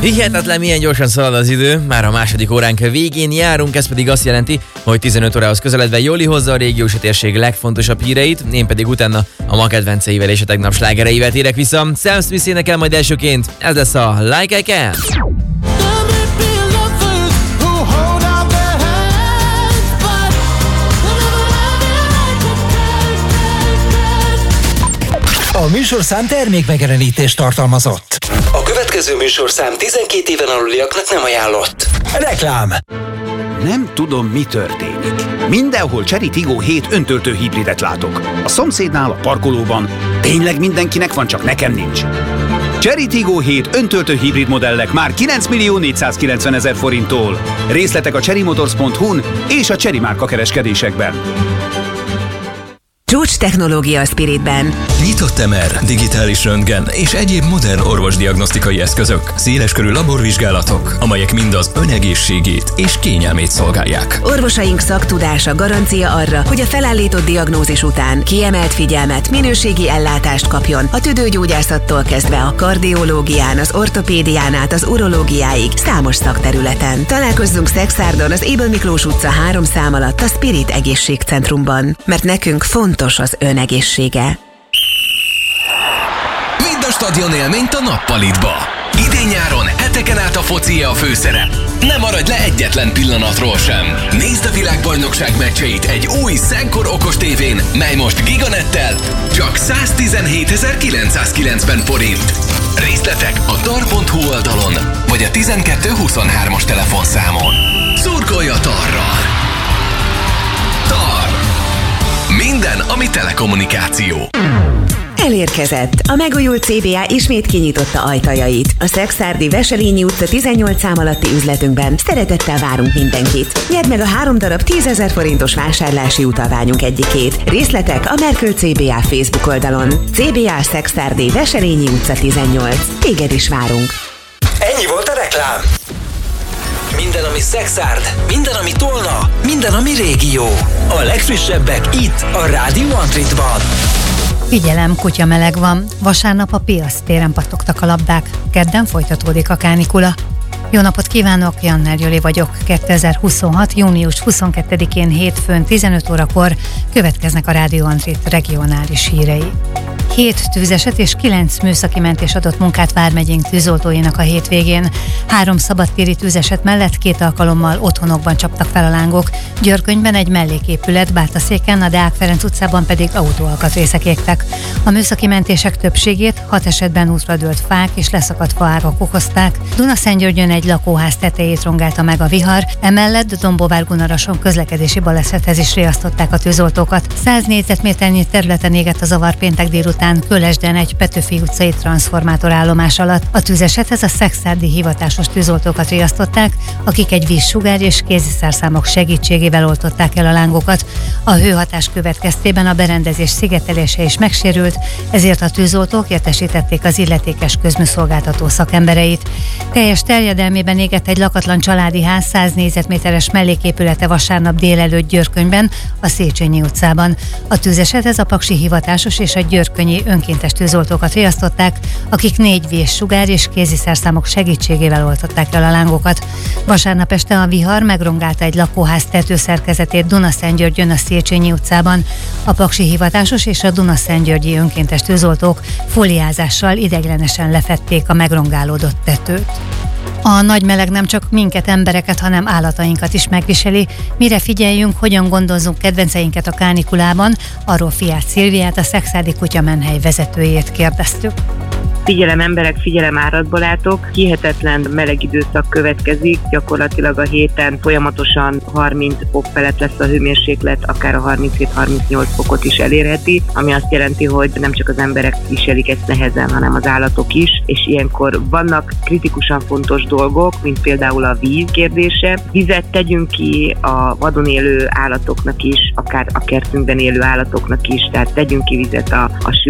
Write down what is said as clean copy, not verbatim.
Hihetetlen, milyen gyorsan szalad az idő, már a második óránk végén járunk, ez pedig azt jelenti, hogy 15 órához közeledve Joli hozza a régiós térség legfontosabb híreit, én pedig utána a ma kedvenceivel és a tegnap slágereivel térek vissza. Sam Smith énekel majd elsőként, ez lesz a Like I Can. A műsorszám termékmegjelenítést tartalmazott. A következő műsorszám 12 éven aluliaknak nem ajánlott. Reklám. Nem tudom, mi történik. Mindenhol Chery Tiggo 7 öntöltő hibridet látok. A szomszédnál, a parkolóban. Tényleg mindenkinek van, csak nekem nincs. Chery Tiggo 7 öntöltő hibrid modellek már 9.490.000 forinttól. Részletek a cherrymotors.hu-n és a Chery márka kereskedésekben. Csúcs technológia a Spiritben. Nyitott MR, digitális röntgen és egyéb modern orvosdiagnosztikai eszközök, széleskörű laborvizsgálatok, amelyek mind az ön egészségét és kényelmét szolgálják. Orvosaink szaktudása garancia arra, hogy a felállított diagnózis után kiemelt figyelmet, minőségi ellátást kapjon a tüdőgyógyászattól kezdve a kardiológián, az ortopédián át az urológiáig számos szakterületen. Találkozzunk Szexárdon az Ébel Miklós utca 3 szám alatt a Spirit Egészségcentrumban, mert nekünk fontos az ön egészsége. Vidd a stadion élményt a Nappalitba. Idén-nyáron heteken át a focie a főszerep. Ne maradj le egyetlen pillanatról sem. Nézd a világbajnokság meccseit egy új Szenkor okos tévén, mely most Giganettel csak 117.990 forint. Részletek a tar.hu oldalon, vagy a 1223-as telefonszámon. Szurkolj a Tarral! Tar! Minden, ami telekommunikáció. Elérkezett! A megújult CBA ismét kinyitotta ajtajait. A Szekszárdi Veselényi utca 18 szám alatti üzletünkben szeretettel várunk mindenkit. Nyerd meg a 3 darab 10.000 forintos vásárlási utalványunk egyikét. Részletek a Merkül CBA Facebook oldalon. CBA Szekszárdi Veselényi utca 18. Téged is várunk. Ennyi volt a reklám. Minden, ami Szexárd, minden, ami Tolna, minden, ami régió. A legfrissebbek itt, a Rádió Antritban. Figyelem, kutya meleg van. Vasárnap a piasztéren pattogtak a labdák. Kedden folytatódik a kánikula. Jó napot kívánok, Janner Joli vagyok. 2026. június 22-én hétfőn 15 órakor következnek a Rádió Antrit regionális hírei. 7 tűzeset és 9 műszaki mentés adott munkát vármegyénk tűzoltóinak a hétvégén. 3 szabadtéri tűzeset mellett 2 alkalommal otthonokban csaptak fel a lángok. Györkönyben egy melléképület, Bátaszéken, a Deák Ferenc utcában pedig autóalkatrészek égtek. A műszaki mentések többségét 6 esetben útra dőlt fák és leszakadt faágak okozták. Dunaszentgyörgyön egy lakóház tetejét rongálta meg a vihar, emellett Dombóvár-Gunarason közlekedési balesethez is riasztották a tűzoltókat. 100 négyzetméternyi területen égett a zavar péntek délután Kölesden egy Petőfi utcai transzformátorállomás alatt. A tűzesethez a szekszárdi hivatásos tűzoltókat riasztották, akik egy vízsugár és kéziszerszámok segítségével oltották el a lángokat. A hőhatás következtében a berendezés szigetelése is megsérült, ezért a tűzoltók értesítették az illetékes közműszolgáltató szakembereit. Teljes terjedelmében égett egy lakatlan családi ház 100 négyzetméteres melléképülete vasárnap délelőtt Györkönyben, a Széchenyi utcában. A tűzesethez a paksi hivatásos és a györkönyi önkéntes tűzoltókat riasztották, akik 4 vízsugár és kéziszerszámok segítségével oltották el a lángokat. Vasárnap este a vihar megrongálta egy lakóház tetőszerkezetét Dunaszentgyörgyön, a Széchenyi utcában. A paksi hivatásos és a dunaszentgyörgyi önkéntes tűzoltók fóliázással ideiglenesen lefedték a megrongálódott tetőt. A nagy meleg nem csak minket, embereket, hanem állatainkat is megviseli. Mire figyeljünk, hogyan gondozzunk kedvenceinket a kánikulában, arról Fiát Szilviát, a Szekszárdi Kutyamenhely vezetőjét kérdeztük. Figyelem emberek, figyelem áradbalátok, hihetetlen meleg időszak következik, gyakorlatilag a héten folyamatosan 30 fok felett lesz a hőmérséklet, akár a 37-38 fokot is elérheti, ami azt jelenti, hogy nem csak az emberek viselik ezt nehezen, hanem az állatok is, és ilyenkor vannak kritikusan fontos dolgok, mint például a víz kérdése. Vizet tegyünk ki a vadon élő állatoknak is, akár a kertünkben élő állatoknak is, tehát tegyünk ki vizet a